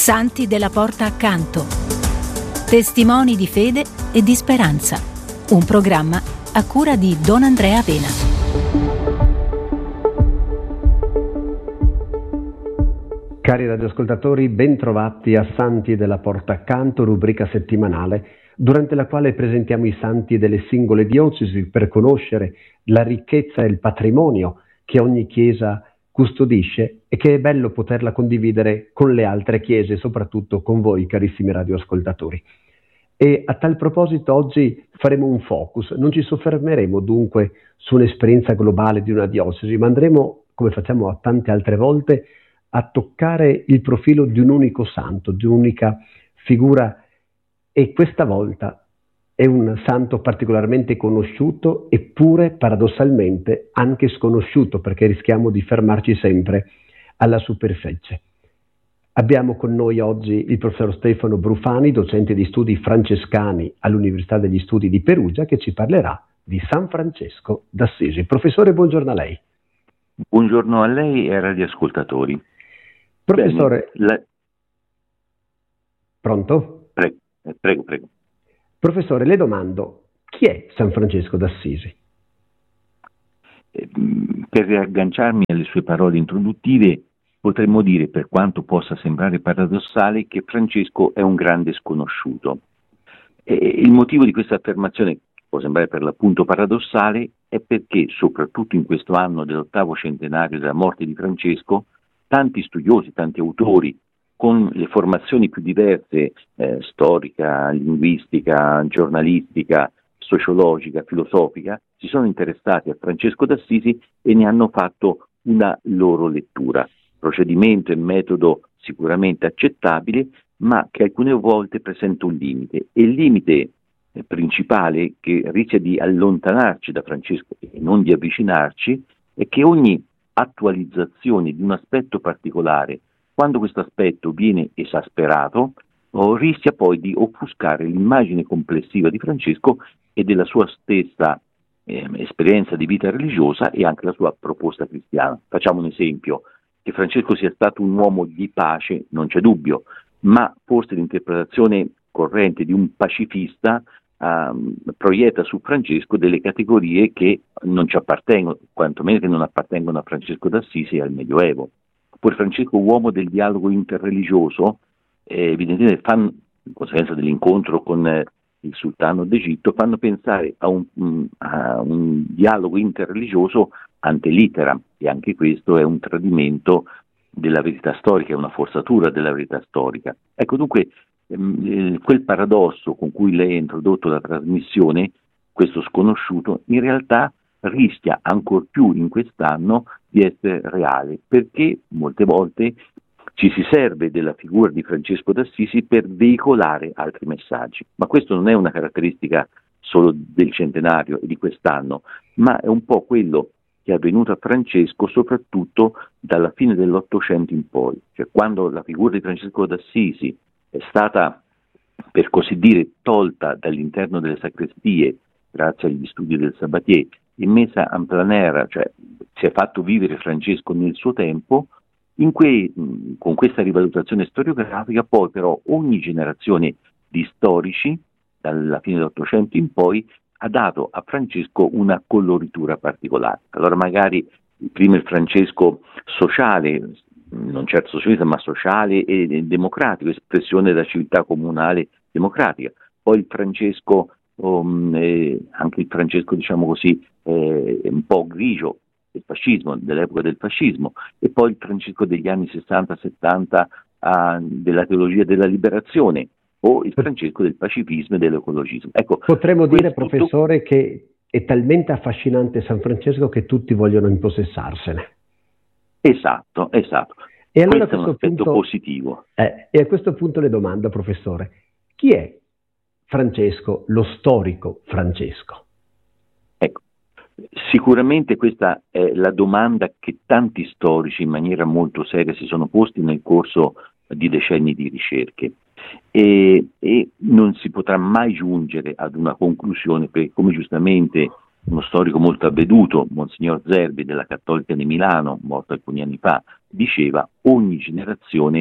Santi della Porta Accanto. Testimoni di fede e di speranza. Un programma a cura di Don Andrea Vena. Cari radioascoltatori, ben trovati a Santi della Porta Accanto, rubrica settimanale, durante la quale presentiamo i santi delle singole diocesi per conoscere la ricchezza e il patrimonio che ogni chiesa custodisce e che è bello poterla condividere con le altre chiese, soprattutto con voi, carissimi radioascoltatori. E a tal proposito oggi faremo un focus, non ci soffermeremo dunque su un'esperienza globale di una diocesi, ma andremo, come facciamo a tante altre volte, a toccare il profilo di un unico santo, di un'unica figura, e questa volta è un santo particolarmente conosciuto, eppure paradossalmente anche sconosciuto, perché rischiamo di fermarci sempre alla superficie. Abbiamo con noi oggi il professor Stefano Brufani, docente di studi francescani all'Università degli Studi di Perugia, che ci parlerà di San Francesco d'Assisi. Professore, buongiorno a lei. Buongiorno a lei e ai radioascoltatori. Professore, Pronto? Prego. Professore, le domando, chi è San Francesco d'Assisi? Per riagganciarmi alle sue parole introduttive, potremmo dire, per quanto possa sembrare paradossale, che Francesco è un grande sconosciuto. Il motivo di questa affermazione, può sembrare per l'appunto paradossale, è perché, soprattutto in questo anno dell'8° centenario della morte di Francesco, tanti studiosi, tanti autori, con le formazioni più diverse, storica, linguistica, giornalistica, sociologica, filosofica, si sono interessati a Francesco d'Assisi e ne hanno fatto una loro lettura. Procedimento e metodo sicuramente accettabile, ma che alcune volte presenta un limite. E il limite principale, che rischia di allontanarci da Francesco e non di avvicinarci, è che ogni attualizzazione di un aspetto particolare, quando questo aspetto viene esasperato, rischia poi di offuscare l'immagine complessiva di Francesco e della sua stessa esperienza di vita religiosa e anche la sua proposta cristiana. Facciamo un esempio: che Francesco sia stato un uomo di pace non c'è dubbio, ma forse l'interpretazione corrente di un pacifista proietta su Francesco delle categorie che non ci appartengono, quantomeno che non appartengono a Francesco d'Assisi e al Medioevo. Oppure Francesco, uomo del dialogo interreligioso, evidentemente in conseguenza dell'incontro con il sultano d'Egitto, fanno pensare a un dialogo interreligioso ante litteram, e anche questo è un tradimento della verità storica, è una forzatura della verità storica. Ecco dunque quel paradosso con cui lei ha introdotto la trasmissione, questo sconosciuto, in realtà rischia ancor più in quest'anno di essere reale, perché molte volte ci si serve della figura di Francesco d'Assisi per veicolare altri messaggi. Ma questo non è una caratteristica solo del centenario e di quest'anno, ma è un po' quello che è avvenuto a Francesco soprattutto dalla fine dell'Ottocento in poi. Cioè, quando la figura di Francesco d'Assisi è stata, per così dire, tolta dall'interno delle sacrestie grazie agli studi del Sabatier e messa en plein air, cioè si è fatto vivere Francesco nel suo tempo, con questa rivalutazione storiografica poi però ogni generazione di storici, dalla fine dell'Ottocento in poi, ha dato a Francesco una coloritura particolare. Allora magari prima il Francesco sociale, non certo socialista, ma sociale e democratico, espressione della civiltà comunale democratica, poi il Francesco, anche il Francesco diciamo così, un po' grigio, del fascismo, dell'epoca del fascismo, e poi il Francesco degli anni 60-70 della teologia della liberazione, o il Francesco del pacifismo e dell'ecologismo. Ecco, potremmo dire, professore, che è talmente affascinante San Francesco che tutti vogliono impossessarsene. Esatto. E allora questo è un aspetto positivo. E a questo punto le domando, professore, chi è Francesco, lo storico Francesco? Ecco, sicuramente questa è la domanda che tanti storici in maniera molto seria si sono posti nel corso di decenni di ricerche, e non si potrà mai giungere ad una conclusione, perché, come giustamente uno storico molto avveduto, Monsignor Zerbi della Cattolica di Milano, morto alcuni anni fa, diceva: ogni generazione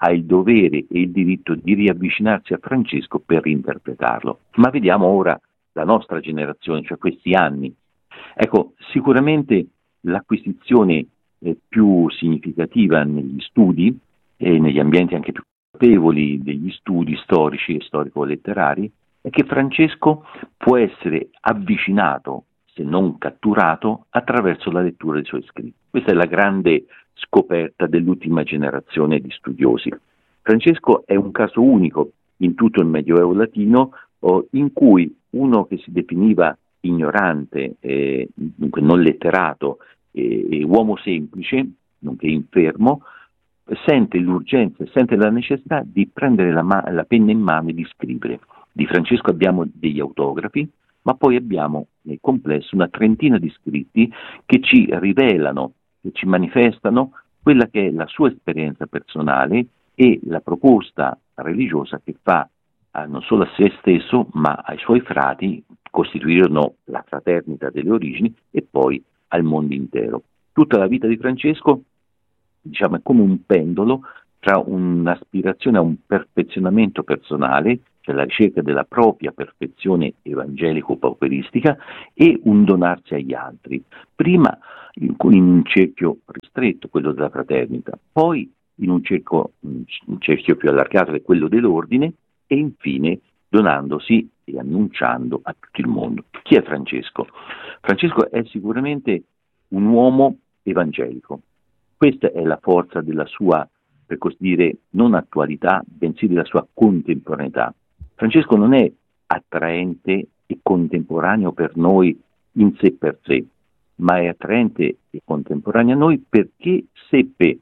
ha il dovere e il diritto di riavvicinarsi a Francesco per interpretarlo. Ma vediamo ora la nostra generazione, cioè questi anni. Ecco, sicuramente l'acquisizione più significativa negli studi e negli ambienti anche più consapevoli degli studi storici e storico-letterari è che Francesco può essere avvicinato, se non catturato, attraverso la lettura dei suoi scritti. Questa è la grande scoperta dell'ultima generazione di studiosi. Francesco è un caso unico in tutto il Medioevo latino in cui uno che si definiva ignorante, dunque non letterato, uomo semplice, nonché infermo, sente l'urgenza, sente la necessità di prendere la penna in mano e di scrivere. Di Francesco abbiamo degli autografi, ma poi abbiamo nel complesso una trentina di scritti che ci rivelano, che ci manifestano quella che è la sua esperienza personale e la proposta religiosa che fa non solo a se stesso, ma ai suoi frati, costituirono la fraternita delle origini, e poi al mondo intero. Tutta la vita di Francesco, diciamo, è come un pendolo tra un'aspirazione a un perfezionamento personale, cioè la ricerca della propria perfezione evangelico-pauperistica, e un donarsi agli altri. Prima in un cerchio ristretto, quello della fraternita, poi in un cerchio più allargato, che è quello dell'ordine, e infine donandosi e annunciando a tutto il mondo. Chi è Francesco? Francesco è sicuramente un uomo evangelico. Questa è la forza della sua, per così dire, non attualità, bensì della sua contemporaneità. Francesco non è attraente e contemporaneo per noi in sé per sé, ma è attraente e contemporaneo a noi perché seppe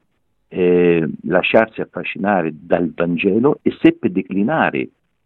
lasciarsi affascinare dal Vangelo e seppe declinare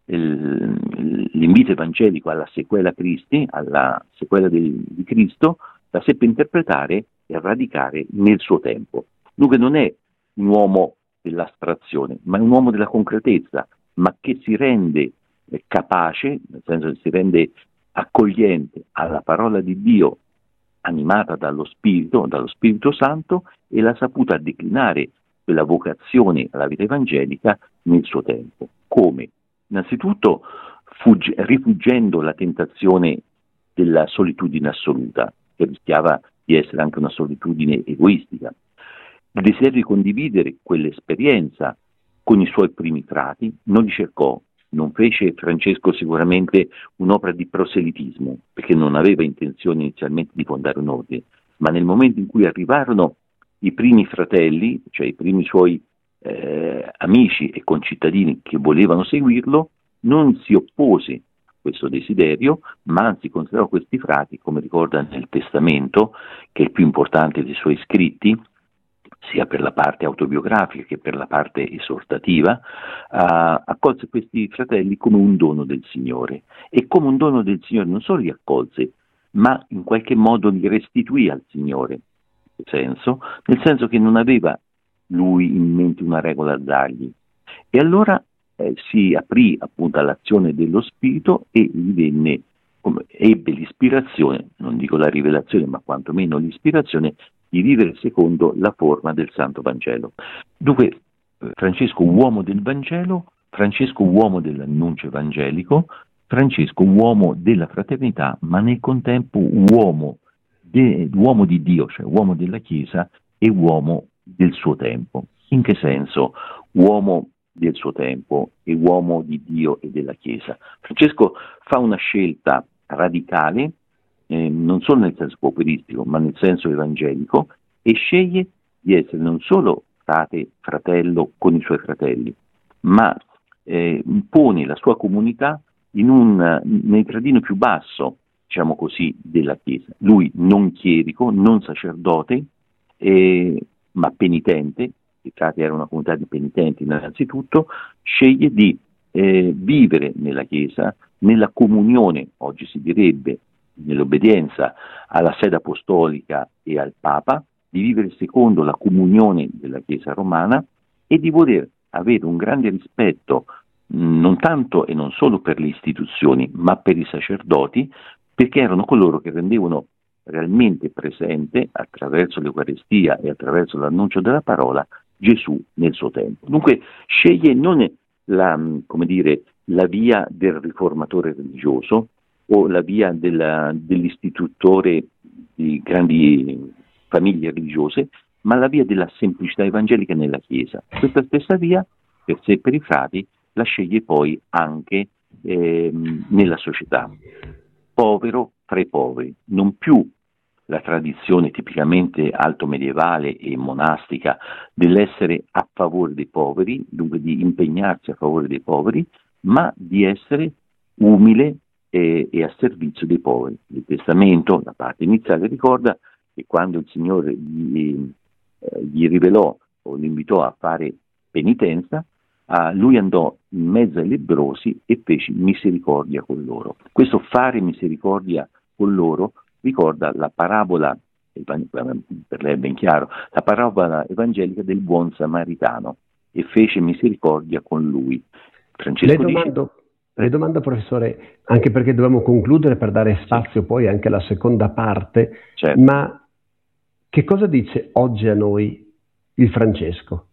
l'invito evangelico alla sequela Christi, alla sequela di Cristo, la seppe interpretare e radicare nel suo tempo. Dunque non è un uomo dell'astrazione, ma è un uomo della concretezza, ma che si rende capace, nel senso che si rende accogliente alla parola di Dio animata dallo Spirito Santo, e l'ha saputa declinare quella vocazione alla vita evangelica nel suo tempo. Come? Innanzitutto rifuggendo la tentazione della solitudine assoluta, che rischiava di essere anche una solitudine egoistica. Il desiderio di condividere quell'esperienza con i suoi primi frati non li cercò. Non fece Francesco sicuramente un'opera di proselitismo, perché non aveva intenzione inizialmente di fondare un ordine, ma nel momento in cui arrivarono i primi fratelli, cioè i primi suoi amici e concittadini che volevano seguirlo, non si oppose a questo desiderio, ma anzi considerò questi frati, come ricorda nel Testamento, che è il più importante dei suoi scritti, sia per la parte autobiografica che per la parte esortativa, accolse questi fratelli come un dono del Signore. E come un dono del Signore non solo li accolse, ma in qualche modo li restituì al Signore, nel senso che non aveva lui in mente una regola da dargli. E allora si aprì appunto all'azione dello Spirito e gli ebbe l'ispirazione, non dico la rivelazione, ma quantomeno l'ispirazione di vivere secondo la forma del Santo Vangelo. Dunque, Francesco uomo del Vangelo, Francesco uomo dell'annuncio evangelico, Francesco uomo della fraternità, ma nel contempo uomo di Dio, cioè uomo della Chiesa e uomo del suo tempo. In che senso uomo del suo tempo e uomo di Dio e della Chiesa? Francesco fa una scelta radicale, non solo nel senso pauperistico, ma nel senso evangelico, e sceglie di essere non solo fratello con i suoi fratelli, ma pone la sua comunità nel gradino più basso, diciamo così, della Chiesa. Lui non chierico, non sacerdote, ma penitente. I frati erano una comunità di penitenti innanzitutto, sceglie di vivere nella Chiesa, nella comunione, oggi si direbbe, nell'obbedienza alla sede apostolica e al Papa, di vivere secondo la comunione della Chiesa romana e di voler avere un grande rispetto non tanto e non solo per le istituzioni, ma per i sacerdoti, perché erano coloro che rendevano realmente presente, attraverso l'Eucaristia e attraverso l'annuncio della parola, Gesù nel suo tempo. Dunque sceglie non la via del riformatore religioso o la via dell'istitutore di grandi famiglie religiose, ma la via della semplicità evangelica nella Chiesa. Questa stessa via, per sé e per i frati, la sceglie poi anche nella società. Povero fra i poveri, non più la tradizione tipicamente alto medievale e monastica dell'essere a favore dei poveri, dunque di impegnarsi a favore dei poveri, ma di essere umile e a servizio dei poveri. Il Testamento, la parte iniziale, ricorda che quando il Signore gli rivelò o lo invitò a fare penitenza, lui andò in mezzo ai lebbrosi e fece misericordia con loro. Questo fare misericordia con loro ricorda la parabola, per lei è ben chiaro, la parabola evangelica del buon samaritano, e fece misericordia con lui. Francesco le domando, professore, anche perché dobbiamo concludere per dare spazio poi anche alla seconda parte, certo. Ma che cosa dice oggi a noi il Francesco?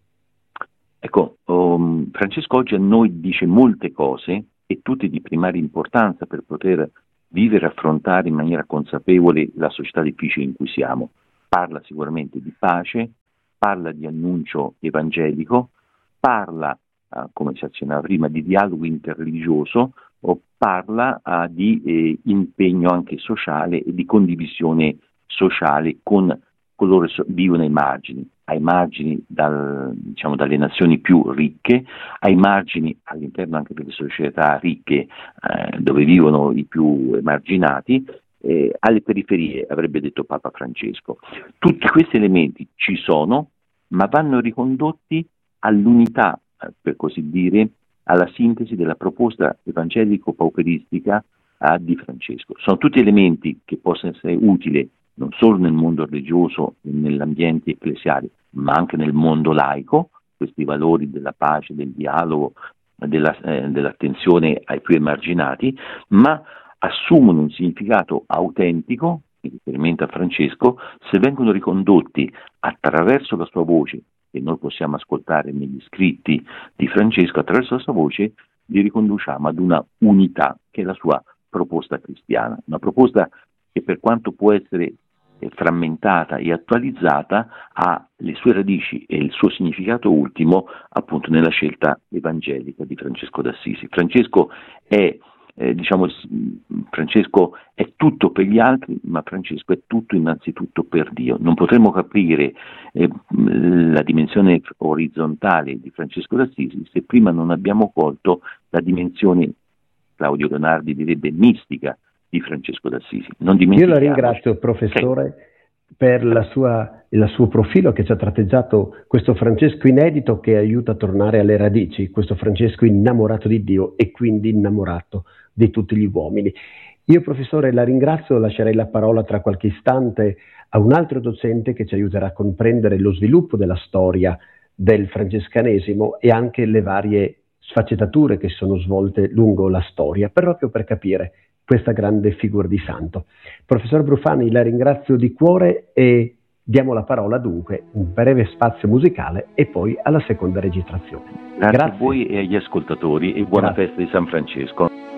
Ecco, Francesco oggi a noi dice molte cose, e tutte di primaria importanza per poter vivere e affrontare in maniera consapevole la società difficile in cui siamo. Parla sicuramente di pace, parla di annuncio evangelico, parla, come si accennava prima, di dialogo interreligioso, o parla di impegno anche sociale e di condivisione sociale con coloro che vivono ai margini dalle nazioni più ricche, ai margini all'interno anche delle società ricche dove vivono i più emarginati, alle periferie, avrebbe detto Papa Francesco. Tutti questi elementi ci sono, ma vanno ricondotti all'unità, per così dire, alla sintesi della proposta evangelico-pauperistica di Francesco. Sono tutti elementi che possono essere utili non solo nel mondo religioso e nell'ambiente ecclesiale, ma anche nel mondo laico, questi valori della pace, del dialogo, dell'attenzione ai più emarginati, ma assumono un significato autentico, in riferimento a Francesco, se vengono ricondotti attraverso la sua voce, che noi possiamo ascoltare negli scritti di Francesco, attraverso la sua voce li riconduciamo ad una unità che è la sua proposta cristiana, una proposta che per quanto può essere frammentata e attualizzata ha le sue radici e il suo significato ultimo appunto nella scelta evangelica di Francesco d'Assisi. Francesco è tutto per gli altri, ma Francesco è tutto innanzitutto per Dio. Non potremmo capire la dimensione orizzontale di Francesco d'Assisi se prima non abbiamo colto la dimensione, Claudio Leonardi direbbe, mistica di Francesco d'Assisi. Io la ringrazio, professore, per il suo profilo che ci ha tratteggiato questo Francesco inedito che aiuta a tornare alle radici, questo Francesco innamorato di Dio e quindi innamorato di tutti gli uomini. Io, professore, la ringrazio, lascerei la parola tra qualche istante a un altro docente che ci aiuterà a comprendere lo sviluppo della storia del francescanesimo e anche le varie sfaccettature che sono svolte lungo la storia, proprio per capire questa grande figura di santo. Professor Brufani, la ringrazio di cuore e diamo la parola dunque, un breve spazio musicale e poi alla seconda registrazione. Grazie a voi e agli ascoltatori e buona festa di San Francesco.